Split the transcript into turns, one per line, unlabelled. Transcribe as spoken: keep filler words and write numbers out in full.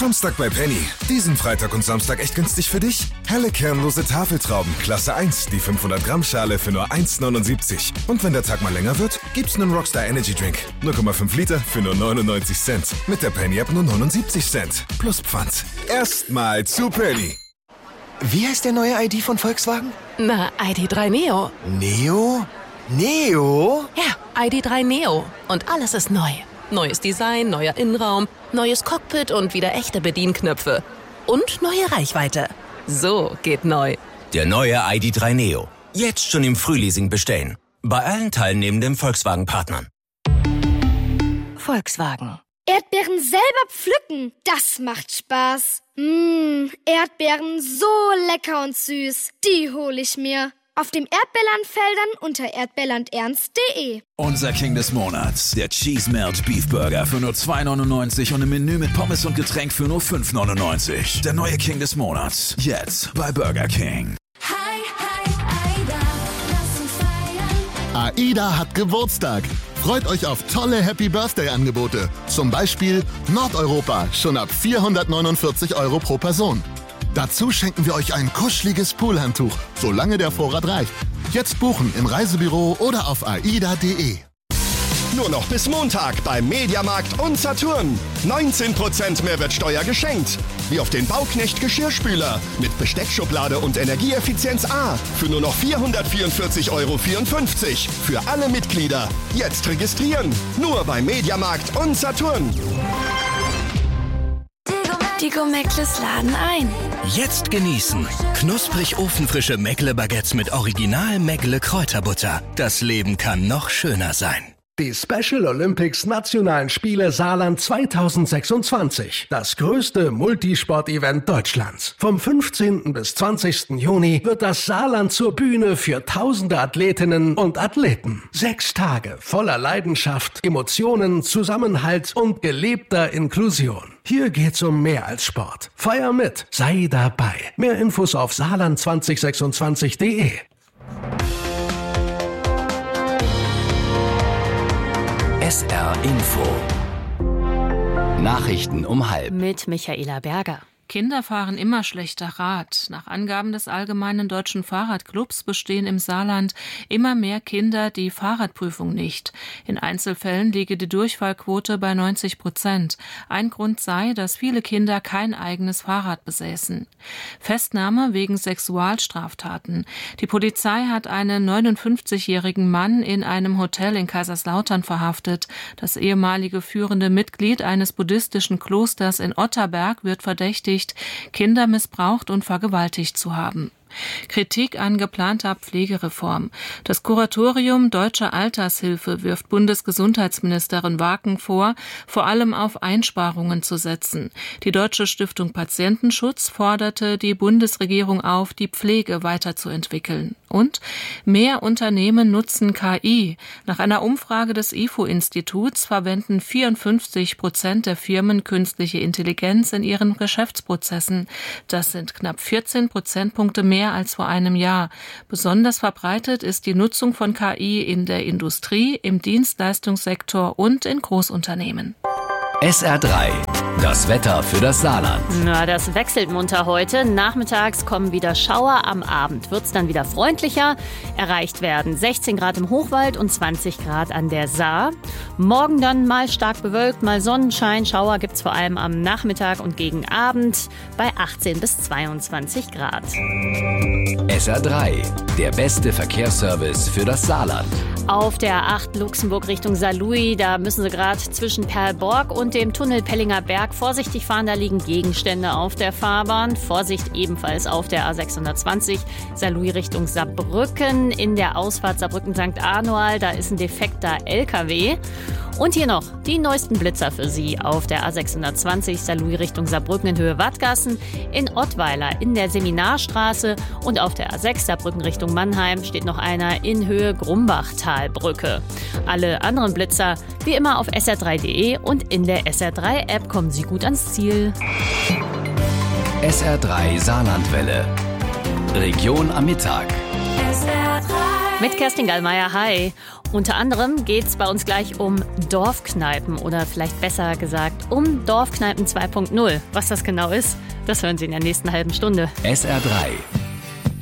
Samstag bei Penny. Diesen Freitag und Samstag echt günstig für dich? Helle kernlose Tafeltrauben, Klasse eins, die fünfhundert Gramm Schale für nur eins neunundsiebzig. Und wenn der Tag mal länger wird, gibt's einen Rockstar Energy Drink. null Komma fünf Liter für nur neunundneunzig Cent. Mit der Penny App nur neunundsiebzig Cent. Plus Pfand. Erstmal zu Penny.
Wie heißt der neue I D von Volkswagen?
Na, I D drei Neo.
Neo? Neo?
Ja, I D drei Neo. Und alles ist neu. Neues Design, neuer Innenraum, neues Cockpit und wieder echte Bedienknöpfe. Und neue Reichweite. So geht neu.
Der neue I D drei Neo. Jetzt schon im Frühleasing bestellen. Bei allen teilnehmenden Volkswagen-Partnern.
Volkswagen.
Erdbeeren selber pflücken, das macht Spaß. Mmh, Erdbeeren so lecker und süß, die hole ich mir. Auf dem Erdbeerlandfeldern unter erdbeerlandernst punkt de.
Unser King des Monats, der Cheese Melt Beef Burger für nur zwei neunundneunzig und ein Menü mit Pommes und Getränk für nur fünf neunundneunzig. Der neue King des Monats, jetzt bei Burger King.
Hi, hi, Aida, lass uns feiern.
AIDA hat Geburtstag. Freut euch auf tolle Happy Birthday-Angebote. Zum Beispiel Nordeuropa, schon ab vierhundertneunundvierzig Euro pro Person. Dazu schenken wir euch ein kuscheliges Poolhandtuch, solange der Vorrat reicht. Jetzt buchen im Reisebüro oder auf aida punkt de.
Nur noch bis Montag beim Mediamarkt und Saturn. neunzehn Prozent Mehrwertsteuer geschenkt. Wie auf den Bauknecht Geschirrspüler mit Besteckschublade und Energieeffizienz A für nur noch vierhundertvierundvierzig Euro vierundfünfzig. Für alle Mitglieder. Jetzt registrieren. Nur beim Mediamarkt und Saturn.
Die Go-Meckles laden ein.
Jetzt genießen. Knusprig ofenfrische Meckle-Baguettes mit Original Meckle Kräuterbutter. Das Leben kann noch schöner sein.
Die Special Olympics Nationalen Spiele Saarland zweitausendsechsundzwanzig. Das größte Multisport-Event Deutschlands. Vom fünfzehnten bis zwanzigsten Juni wird das Saarland zur Bühne für tausende Athletinnen und Athleten. Sechs Tage voller Leidenschaft, Emotionen, Zusammenhalt und gelebter Inklusion. Hier geht's um mehr als Sport. Feier mit, sei dabei. Mehr Infos auf saarland zwanzig sechsundzwanzig punkt de.
S R Info. Nachrichten um halb.
Mit Michaela Berger. Kinder fahren immer schlechter Rad. Nach Angaben des Allgemeinen Deutschen Fahrradclubs bestehen im Saarland immer mehr Kinder die Fahrradprüfung nicht. In Einzelfällen liege die Durchfallquote bei neunzig Prozent. Ein Grund sei, dass viele Kinder kein eigenes Fahrrad besäßen. Festnahme wegen Sexualstraftaten. Die Polizei hat einen neunundfünfzigjährigen Mann in einem Hotel in Kaiserslautern verhaftet. Das ehemalige führende Mitglied eines buddhistischen Klosters in Otterberg wird verdächtigt, Kinder missbraucht und vergewaltigt zu haben. Kritik an geplanter Pflegereform. Das Kuratorium Deutsche Altershilfe wirft Bundesgesundheitsministerin Waken vor, vor allem auf Einsparungen zu setzen. Die Deutsche Stiftung Patientenschutz forderte die Bundesregierung auf, die Pflege weiterzuentwickeln. Und mehr Unternehmen nutzen K I. Nach einer Umfrage des I F O-Instituts verwenden vierundfünfzig Prozent der Firmen künstliche Intelligenz in ihren Geschäftsprozessen. Das sind knapp vierzehn Prozentpunkte mehr als vor einem Jahr. Besonders verbreitet ist die Nutzung von K I in der Industrie, im Dienstleistungssektor und in Großunternehmen.
S R drei. Das Wetter für das Saarland.
Na, das wechselt munter heute. Nachmittags kommen wieder Schauer, am Abend wird es dann wieder freundlicher. Erreicht werden sechzehn Grad im Hochwald und zwanzig Grad an der Saar. Morgen dann mal stark bewölkt, mal Sonnenschein. Schauer gibt es vor allem am Nachmittag und gegen Abend bei achtzehn bis zweiundzwanzig Grad.
S R drei. Der beste Verkehrsservice für das Saarland.
Auf der A acht Luxemburg Richtung Saarlouis, da müssen Sie gerade zwischen Perlborg und dem Tunnel Pellinger Berg vorsichtig fahren. Da liegen Gegenstände auf der Fahrbahn. Vorsicht ebenfalls auf der A sechshundertzwanzig Saarlouis Richtung Saarbrücken. In der Ausfahrt Saarbrücken Sankt Arnoal, da ist ein defekter L K W. Und hier noch die neuesten Blitzer für Sie auf der A sechshundertzwanzig Saarlouis Richtung Saarbrücken in Höhe Wattgassen, in Ottweiler in der Seminarstraße und auf der A sechs Saarbrücken Richtung Mannheim steht noch einer in Höhe Grumbachtalbrücke. Alle anderen Blitzer wie immer auf S R drei punkt de und in der S R drei App kommen Sie gut ans Ziel.
S R drei Saarlandwelle. Region am Mittag.
S R drei
Mit Kerstin Gallmeier, hi. Unter anderem geht es bei uns gleich um Dorfkneipen oder vielleicht besser gesagt um Dorfkneipen zwei Punkt null. Was das genau ist, das hören Sie in der nächsten halben Stunde.
S R drei